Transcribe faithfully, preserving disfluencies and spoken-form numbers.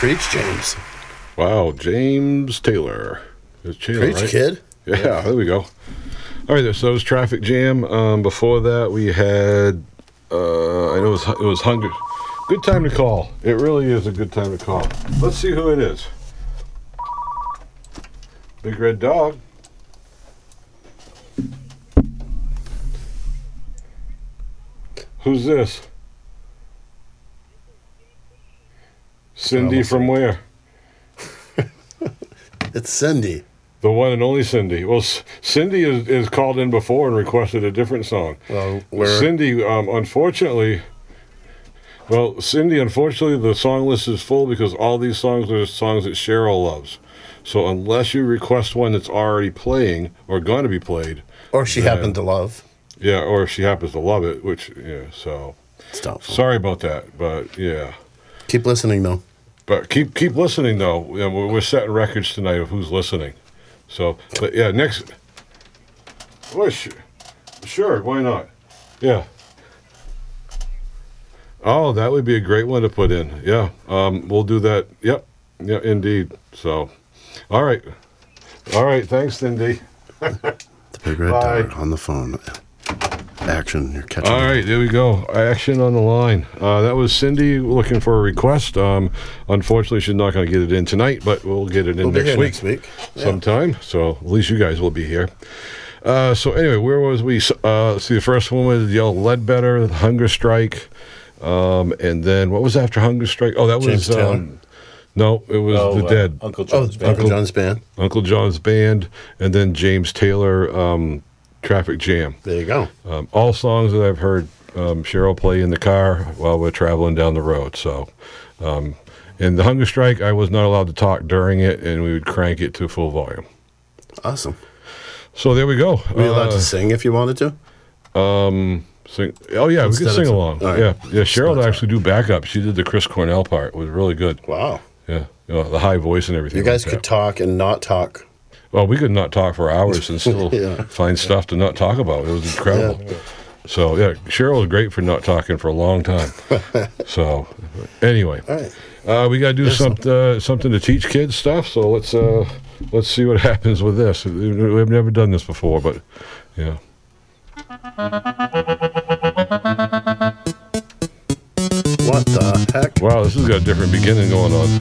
Preach, James. Wow, James Taylor. It's Taylor, Preach, right? kid. Yeah, yeah, there we go. All right, so it was Traffic Jam. Um, before that, we had, uh, I know it was, it was Hunger. Good time to call. It really is a good time to call. Let's see who it is. Big Red Dog. Who's this? Cindy from where? It's Cindy. The one and only Cindy. Well, C- Cindy is, is called in before and requested a different song. Well, where? Cindy, um, unfortunately, well, Cindy, unfortunately, the song list is full because all these songs are songs that Cheryl loves. So unless you request one that's already playing or going to be played, Or she then- happened to love. yeah, or if she happens to love it, which yeah. So It's doubtful. sorry about that, but yeah. Keep listening, though. But keep keep listening though. You know, we're, we're setting records tonight of who's listening. So, but yeah, next. Well, sure, sure, why not? Yeah. Oh, that would be a great one to put in. Yeah, um, we'll do that. Yep, yeah, indeed. So, all right, all right. Thanks, Cindy. The Big Red Bye. Dog on the phone. Action. You're catching. All it. right, there we go. Action on the line. Uh, that was Cindy looking for a request. Um, unfortunately, she's not going to get it in tonight, but we'll get it in We'll be next here week. next week. Yeah. Sometime. So at least you guys will be here. Uh, so anyway, where was we? Uh, see, the first one was Yell Ledbetter, Hunger Strike, um, and then what was after Hunger Strike? Oh, that James was Taylor. um, no, it was Oh, the uh, Dead, Uncle Oh, John's it's band. Uncle John's band. Uncle John's Band, and then James Taylor, um, Traffic Jam. There you go. Um, all songs that I've heard um, Cheryl play in the car while we're traveling down the road. So, um, in the Hunger Strike, I was not allowed to talk during it, and we would crank it to full volume. Awesome. So there we go. Were you allowed Uh, to sing if you wanted to? Um, sing. Oh yeah, Instead we of could sing t- along. all right. Yeah, yeah. Cheryl Spot actually do backup. She did the Chris Cornell part. It was really good. Wow. Yeah, you know, the high voice and everything. You guys like could that. talk and not talk. Well, we could not talk for hours and still Yeah. find stuff to not talk about. It was incredible. Yeah. So yeah, Cheryl was great for not talking for a long time. So anyway, All right. uh, we got to do some, uh, something to teach kids stuff. So let's uh, let's see what happens with this. We've never done this before, but yeah. What the heck? Wow, this has got a different beginning going on.